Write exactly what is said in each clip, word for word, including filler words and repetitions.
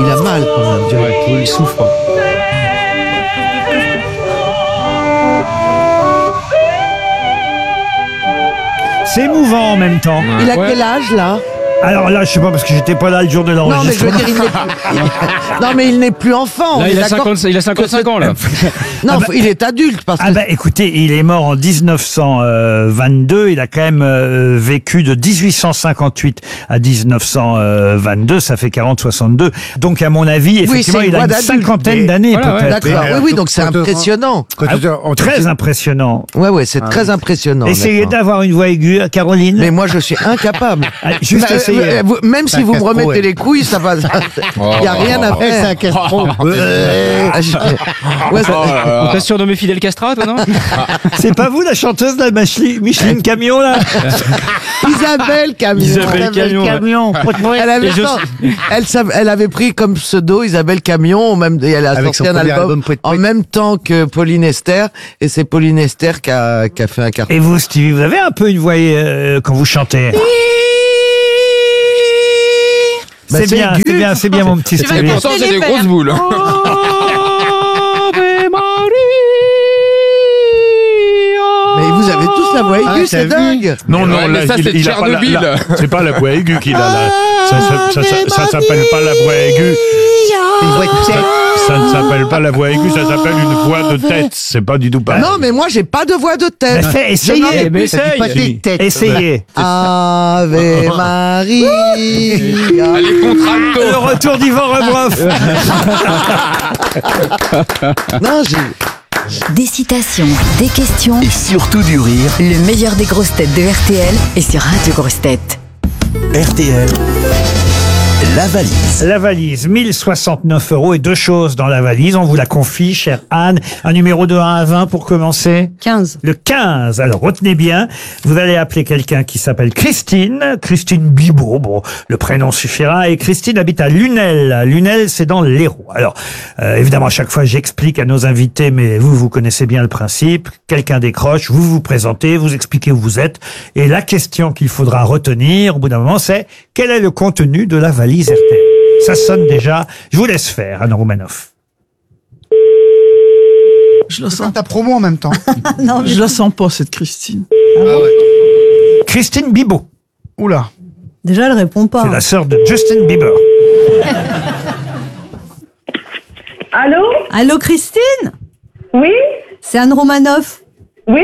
Il a mal quand même. Ouais, il souffre. C'est émouvant en même temps. Il a Ouais. quel âge là? Alors là, je sais pas parce que j'étais pas là le jour de Non mais je veux l'enregistrement. dire, il n'est plus... non mais il n'est plus enfant. Là, on il est a, d'accord cinquante, il a cinquante-cinq ans, là. Non, Ah bah- il est adulte parce que. Ah bah écoutez, il est mort en dix-neuf cent vingt-deux, il a quand même euh, vécu de dix-huit cent cinquante-huit à dix-neuf cent vingt-deux, ça fait quarante soixante-deux. Donc à mon avis, effectivement, c'est une il a voix une d'adulte. cinquantaine Mais- d'années Voilà, ouais. peut-être. D'accord. Mais, Oui, euh, oui, donc c'est quand- impressionnant. Quand Ah, tu- on- Très impressionnant. Ouais, ouais, c'est très impressionnant. Essayez d'accord. d'avoir une voix aiguë, Caroline. Mais moi, je suis incapable. Ah, juste Mais, essayez. euh, vous- même si Ça vous me casse trop, remettez ouais. les couilles, ça va. Il y a rien à Eh, c'est un faire. castron. Ah, je- Ouais, ça- On t'a surnommé Fidel Castro, toi, non? C'est pas vous la chanteuse de la Micheline, Micheline Camion là? Isabelle Camion. Isabelle Camion, ouais. Elle avait, Et je- non, elle, sav- elle avait pris comme pseudo Isabelle Camion, même, et elle a Avec sorti son un premier album, album, Pouet en Pouet. même temps que Pauline Esther, et c'est Pauline Esther qui a, qui a fait un carton. Et vous, Stevie, vous avez un peu une voix euh, quand vous chantez? Bah, C'est c'est bien, aigu. c'est bien, c'est bien mon petit Et Stevie. pourtant, c'est des grosses boules. Mais vous avez tous la voix aiguë, Ah, c'est t'as vu dingue. Non, non, Ouais, mais là, ça, il, c'est il a pas la, Tchernobyl. la- c'est pas la voix aiguë qu'il a là. Ça, ça, ça, ça, ça s'appelle pas la voix aiguë. Une voix de tête. Ça ne s'appelle pas la voix aiguë, ça s'appelle une voix de tête. C'est pas du tout pareil. Non, mais moi, j'ai pas de voix de tête. Bah, fait, essayez. Je n'en ai Mais Ça dit pas essaye. des têtes. Essayez. Ave Maria. Allez, contralto. Le retour d'Yvan Rebroff. Non, j'ai. Des citations, des questions, Et surtout du rire. le meilleur des grosses têtes de R T L est sur Radio Grosses Têtes. R T L, la valise. La valise, mille soixante-neuf euros et deux choses dans la valise. On vous la confie, chère Anne. Un numéro de un à vingt pour commencer. quinze. Le quinze. Alors, retenez bien. Vous allez appeler quelqu'un qui s'appelle Christine. Christine Bibot. Bon, le prénom suffira. Et Christine habite à Lunel. Lunel, c'est dans l'Hérault. Alors, euh, évidemment, à chaque fois, j'explique à nos invités, mais vous, vous connaissez bien le principe. Quelqu'un décroche, vous vous présentez, vous expliquez où vous êtes. Et la question qu'il faudra retenir, au bout d'un moment, c'est quel est le contenu de la valise R T L? Ça sonne déjà. Je vous laisse faire, Anne Roumanoff. Je la C'est sens. ta promo en même temps. Non, Je la sens pas, cette Christine. Ah ouais. Christine Bibot. Oula. déjà, elle répond pas. C'est la sœur de Justin Bieber. Allô? Allô, Christine? Oui? C'est Anne Romanoff. Oui?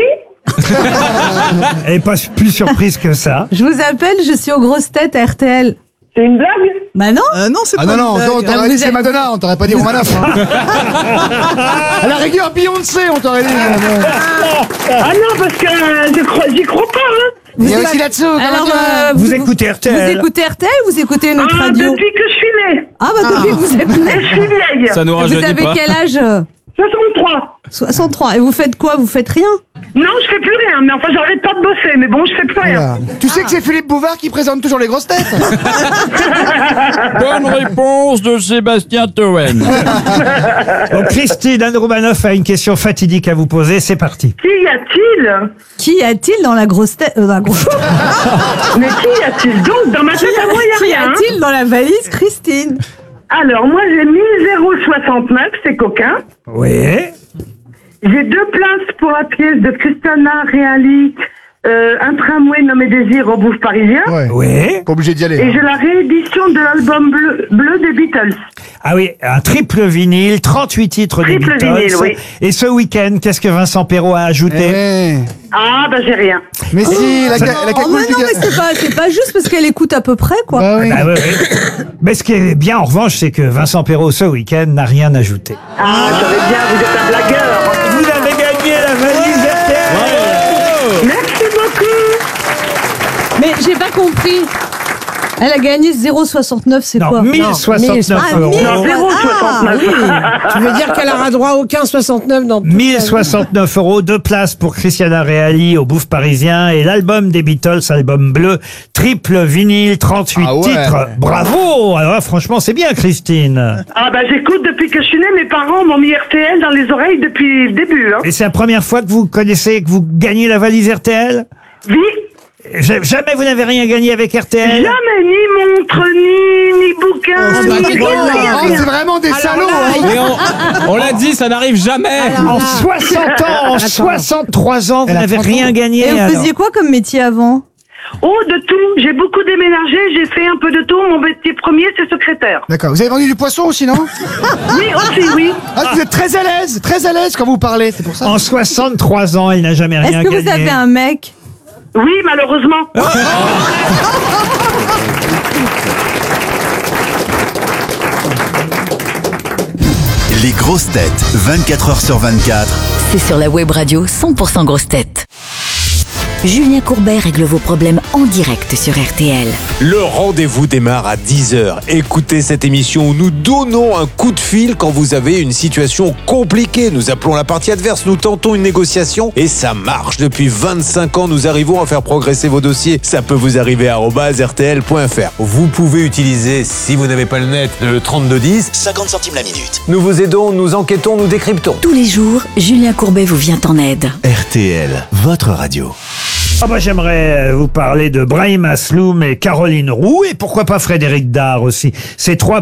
Elle n'est pas plus surprise que ça. Je vous appelle, je suis aux grosses têtes à R T L. C'est une blague? Bah non. Euh, non, c'est Ah pas non, non, une blague. on Ah, t'aurait vous dit c'est êtes- Madonna, on t'aurait pas dit Romanoff. hein. À la rigueur, Beyoncé, on t'aurait dit. Ah non, parce que euh, je crois, j'y crois pas, hein. Il y a aussi là-dessous. Alors, euh, Vous écoutez R T vous L. écoutez R T L ou vous écoutez une autre Ah, radio? depuis que je suis née. Ah bah depuis que vous êtes Et née. je suis vieille. Ça nous Vous rajeunit avez pas. quel âge? soixante-trois. soixante-trois. Et vous faites quoi? Vous faites rien? Non, je fais plus rien, mais enfin, j'arrête pas de bosser, mais bon, je fais plus rien. Voilà. Tu sais que c'est Philippe Bouvard qui présente toujours les grosses têtes. Bonne réponse de Sébastien Toen. Bon, Christine, Anne Roumanoff a une question fatidique à vous poser. C'est parti. Qui y a-t-il? Qui y a-t-il dans la grosse tête? euh, dans la grosse- Mais qui y a-t-il donc? Dans ma tête à moi, Qui y a rien. hein. a-t-il dans la valise, Christine? Alors, moi, j'ai mis zéro soixante-neuf, c'est coquin. Oui. J'ai deux places pour la pièce de Christiana Reali, euh, un tramway nommé Désir au Bouffe parisien. Ouais. Oui. Pas obligé d'y aller. Et hein. j'ai la réédition de l'album bleu, bleu des Beatles. Ah oui, un triple vinyle, trente-huit titres des Triple Beatles. vinyle, oui. Et ce week-end, qu'est-ce que Vincent Perrault a ajouté? Eh. Ah, bah j'ai rien. Mais si, la, Ça- la Oh, cagoule mais du non, gars. mais c'est pas, c'est pas juste parce qu'elle écoute à peu près, quoi. Bah oui. Ah oui, oui. Mais ce qui est bien, en revanche, c'est que Vincent Perrault, ce week-end, n'a rien ajouté. Ah, j'avais bien, vous êtes un blagueur. Vous avez gagné la valise R T L. Merci beaucoup. Mais j'ai pas compris. Elle a gagné zéro soixante-neuf, c'est Non, quoi? mille soixante-neuf Ah, euros. mille. Non, zéro soixante-neuf. Tu veux dire qu'elle aura droit à aucun soixante-neuf dans tout mille soixante-neuf euros, deux places pour Christiana Reali au Bouffe parisien et l'album des Beatles, album bleu, triple vinyle, trente-huit Ah ouais. titres. Bravo! Alors là, franchement, c'est bien, Christine. Ah, bah j'écoute depuis que je suis née. Mes parents m'ont mis R T L dans les oreilles depuis le début. Hein. Et c'est la première fois que vous connaissez, que vous gagnez la valise R T L? Oui. Ja- Jamais vous n'avez rien gagné avec R T L? Jamais, ni montre, ni, ni bouquet, aucun. bah, ni- dis donc, rien, Oh, rien. c'est vraiment des Alors salauds. là, hein. Mais on, on l'a dit, ça n'arrive jamais. En soixante ans, en Attends. soixante-trois ans, vous Elle a n'avez trente rien ans. gagné. Et vous alors. faisiez quoi comme métier avant? Oh, de tout. J'ai beaucoup déménagé. J'ai fait un peu de tout. Mon métier premier, c'est secrétaire. D'accord. Vous avez vendu du poisson aussi, non? Oui, aussi, oui. Ah, vous êtes très à l'aise, très à l'aise quand vous parlez, c'est pour ça. En soixante-trois ans, il n'a jamais rien Est-ce que gagné. vous avez un mec? Oui, malheureusement. Les grosses têtes, vingt-quatre heures sur vingt-quatre. C'est sur la web radio cent pour cent grosses têtes. Julien Courbet règle vos problèmes en direct sur R T L. Le rendez-vous démarre à dix heures. Écoutez cette émission où nous donnons un coup de fil quand vous avez une situation compliquée. Nous appelons la partie adverse, nous tentons une négociation et ça marche. Depuis vingt-cinq ans, nous arrivons à faire progresser vos dossiers. Ça peut vous arriver à arobase r t l point f r. Vous pouvez utiliser, si vous n'avez pas le net, le trente-deux dix. cinquante centimes la minute. Nous vous aidons, nous enquêtons, nous décryptons. Tous les jours, Julien Courbet vous vient en aide. R T L, votre radio. Ah bah, j'aimerais vous parler de Brahim Asloum et Caroline Roux, et pourquoi pas Frédéric Dard aussi. Ces trois